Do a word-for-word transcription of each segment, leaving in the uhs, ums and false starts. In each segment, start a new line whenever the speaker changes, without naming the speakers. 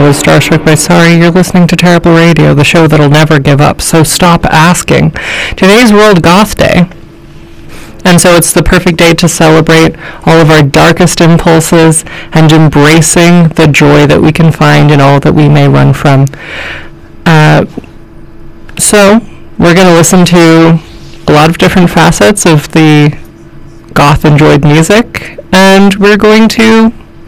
was Starstruck by Sorry. You're listening to Terrible Radio, the show that'll never give up, so stop asking. Today's World Goth Day, and so it's the perfect day to celebrate all of our darkest impulses and embracing the joy that we can find in all that we may run from. Uh, so, we're going to listen to a lot of different facets of the goth-enjoyed music, and we're going to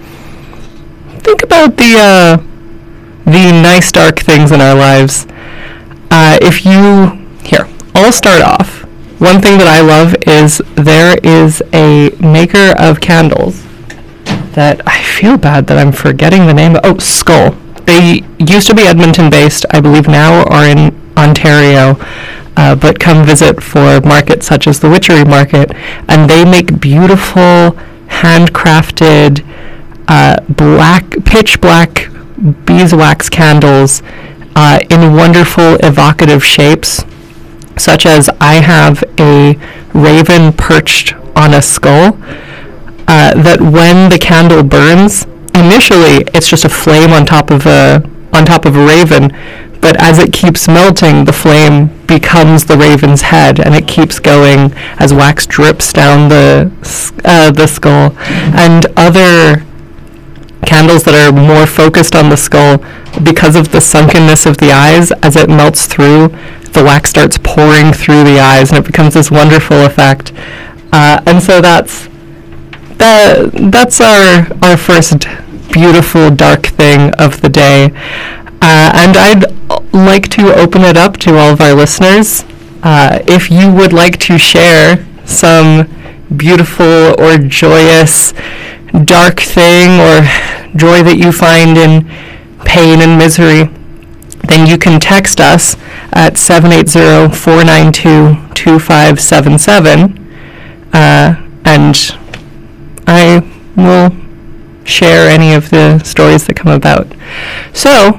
think about the uh, the nice dark things in our lives. Uh, if you... Here, I'll start off. One thing that I love is there is a maker of candles that I feel bad that I'm forgetting the name of. Oh, Skull. They used to be Edmonton-based. I believe now are in Ontario, uh, but come visit for markets such as the Witchery Market, and they make beautiful, handcrafted, uh, black, pitch black beeswax candles uh, in wonderful, evocative shapes, such as I have a raven perched on a skull, uh, that when the candle burns, initially it's just a flame on top of a on top of a raven, but as it keeps melting, the flame becomes the raven's head, and it keeps going as wax drips down the uh, the skull. And other candles that are more focused on the skull, because of the sunkenness of the eyes, as it melts through, the wax starts pouring through the eyes, and it becomes this wonderful effect. Uh, and so that's that. That's our our first beautiful dark thing of the day. Uh, and I'd like to open it up to all of our listeners. Uh, if you would like to share some beautiful or joyous dark thing or joy that you find in pain and misery, then you can text us at seven eight zero, four nine two, two five seven seven, uh, and I will share any of the stories that come about. So,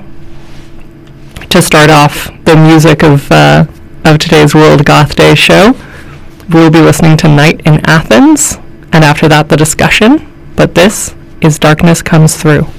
to start off the music of uh, of today's World Goth Day show, we'll be listening to Night in Athens, and after that the discussion, but this is Darkness Comes Through.